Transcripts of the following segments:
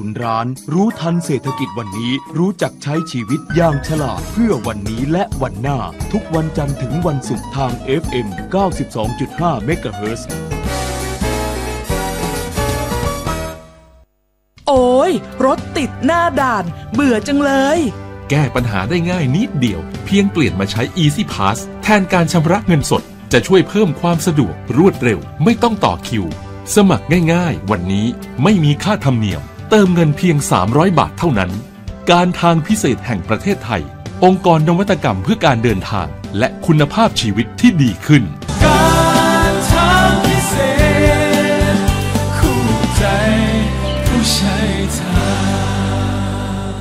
ร้านรู้ทันเศรษฐกิจวันนี้รู้จักใช้ชีวิตอย่างฉลาดเพื่อวันนี้และวันหน้าทุกวันจันทร์ถึงวันศุกร์ทาง FM 92.5 MHz โอ้ยรถติดหน้าด่านเบื่อจังเลยแก้ปัญหาได้ง่ายนิดเดียวเพียงเปลี่ยนมาใช้ Easy Pass แทนการชำระเงินสดจะช่วยเพิ่มความสะดวกรวดเร็วไม่ต้องต่อคิวสมัครง่ายๆวันนี้ไม่มีค่าธรรมเนียมเติมเงินเพียง300 บาทเท่านั้นการทางพิเศษแห่งประเทศไทยองค์กรนวัตกรรมเพื่อการเดินทางและคุณภาพชีวิตที่ดีขึ้นการทางพิเศษคู่ใจผู้ใช้ทาง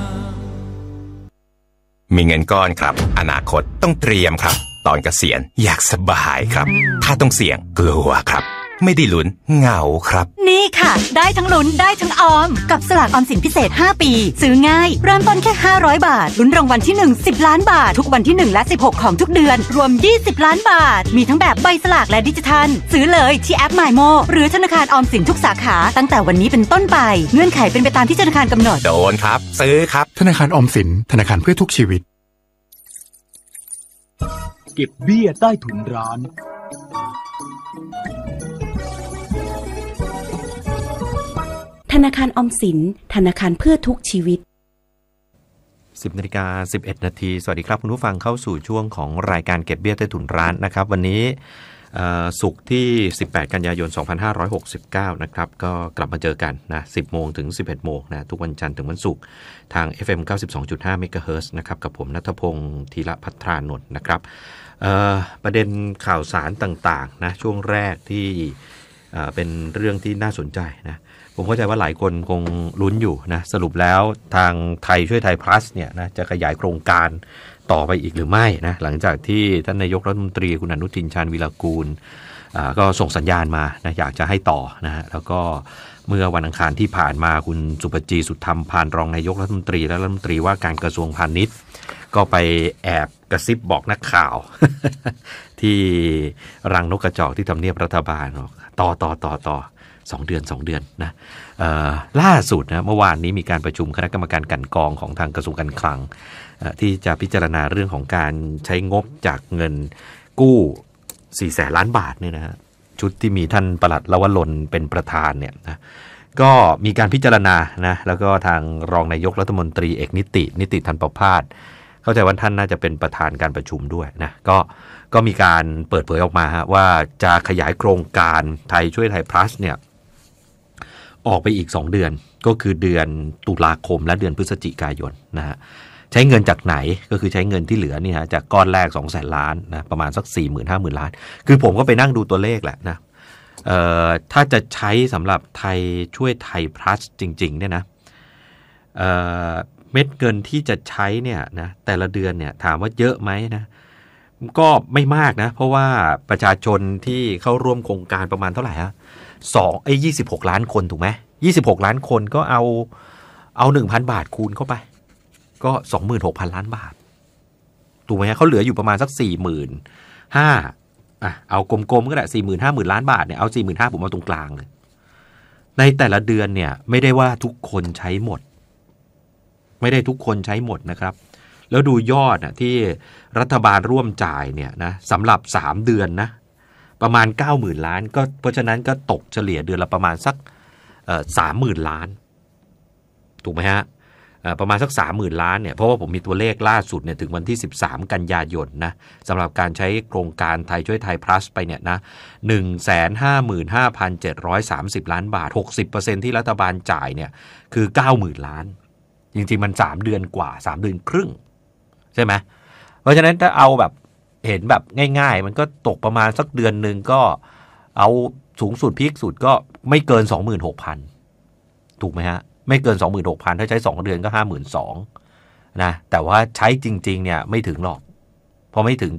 มีเงินก้อนครับอนาคตต้องเตรียมครับตอนเกษียณอยากสบายครับถ้าต้องเสี่ยงกลัวครับไม่ได้ลุ้นเหงาครับนี่ค่ะได้ทั้งลุ้นได้ทั้งออมกับสลากออมสินพิเศษ5ปีซื้อง่ายเริ่มต้นแค่500บาทลุ้นรางวัลที่1 10ล้านบาททุกวันที่1และ16ของทุกเดือนรวม20ล้านบาทมีทั้งแบบใบสลากและดิจิทัลซื้อเลยที่แอป MyMo หรือธนาคารออมสินทุกสาขาตั้งแต่วันนี้เป็นต้นไปเงื่อนไขเป็นไปตามที่ธนาคารกำหนดโดนครับซื้อครับธนาคารออมสินธนาคารเพื่อทุกชีวิตเก็บเบี้ยใต้ถุนร้านธนาคารออมสินธนาคารเพื่อทุกชีวิต 10:11 นาทีสวัสดีครับคุณผู้ฟังเข้าสู่ช่วงของรายการเก็บเบี้ยใต้ถุนร้านนะครับวันนี้ศุกร์ที่18กันยายน2569นะครับก็กลับมาเจอกันนะ 10 โมงถึง 11 โมงนะทุกวันจันทร์ถึงวันศุกร์ทาง FM 92.5 MHz นะครับกับผมณัฐพงศ์ธีรภัทรานนท์นะครับประเด็นข่าวสารต่างๆนะช่วงแรกที่เป็นเรื่องที่น่าสนใจนะผมเข้าใจว่าหลายคนคงลุ้นอยู่นะสรุปแล้วทางไทยช่วยไทย plus เนี่ยนะจะขยายโครงการต่อไปอีกหรือไม่นะหลังจากที่ท่านนายกรัฐมนตรีคุณอนุทินชาญวีรกูลก็ส่งสัญญาณมานะอยากจะให้ต่อนะฮะแล้วก็เมื่อวันอังคารที่ผ่านมาคุณสุปจีสุทธรรมพานรองนายกรัฐมนตรีและรัฐมนตรีว่าการกระทรวงพาณิชย์ก็ไปแอบกระซิบบอกนักข่าว ที่รังนกกระจอกที่ทำเนียบรัฐบาลต่อ2 เดือนนะล่าสุดนะเมื่อวานนี้มีการประชุมคณะกรรมการกลั่นกรองของทางกระทรวงการคลังที่จะพิจารณาเรื่องของการใช้งบจากเงินกู้400,000 ล้านบาทเนี่ยนะชุดที่มีท่านปลัดลวรนเป็นประธานเนี่ยนะก็มีการพิจารณานะแล้วก็ทางรองนายกรัฐมนตรีเอกนิติธันประภาสเข้าใจว่าท่านน่าจะเป็นประธานการประชุมด้วยนะก็มีการเปิดเผยออกมาว่าจะขยายโครงการไทยช่วยไทย plus เนี่ยออกไปอีก2 เดือนก็คือเดือนตุลาคมและเดือนพฤศจิกายนนะฮะใช้เงินจากไหนก็คือใช้เงินที่เหลือนี่ฮะจากก้อนแรก 200,000 ล้านนะประมาณสัก 40,000-50,000 ล้านคือผมก็ไปนั่งดูตัวเลขแหละนะถ้าจะใช้สำหรับไทยช่วยไทย plus จริงๆเนี่ยนะเม็ดเงินที่จะใช้เนี่ยนะแต่ละเดือนเนี่ยถามว่าเยอะไหมนะก็ไม่มากนะเพราะว่าประชาชนที่เข้าร่วมโครงการประมาณเท่าไหร่ฮะ26 ล้านคนถูกไหม26 ล้านคนก็เอา 1,000 บาทคูณเข้าไปก็ 26,000 ล้านบาทถูกไหมฮะเขาเหลืออยู่ประมาณสัก 45,000เอากลมๆก็ได้ 40,000-50,000 ล้านบาทเนี่ยเอา 45,000 ผมเอาตรงกลางเลยในแต่ละเดือนเนี่ยไม่ได้ว่าทุกคนใช้หมดไม่ได้ทุกคนใช้หมดนะครับแล้วดูยอดที่รัฐบาลร่วมจ่ายเนี่ยนะสำหรับ3 เดือนนะประมาณ 90,000 ล้านก็เพราะฉะนั้นก็ตกเฉลี่ยเดือนละประมาณสัก30,000 ล้านถูกไหมฮะประมาณสัก 30,000 ล้านเนี่ยเพราะว่าผมมีตัวเลขล่าสุดเนี่ยถึงวันที่13 กันยายนนะสำหรับการใช้โครงการไทยช่วยไทย plus ไปเนี่ยนะ 155,730 ล้านบาท 60% ที่รัฐบาลจ่ายเนี่ยคือ 90,000 ล้านจริงๆมัน3 เดือนกว่า3 เดือนครึ่งใช่ไหมเพราะฉะนั้นถ้าเอาแบบเห็นแบบง่ายๆมันก็ตกประมาณสักเดือนนึงก็เอาสูงสุดพีคสุดก็ไม่เกิน 26,000 ถูกไหมฮะไม่เกิน 26,000 ถ้าใช้2 เดือนก็ 52,000 นะแต่ว่าใช้จริงๆเนี่ยไม่ถึงหรอกพอไม่ถึง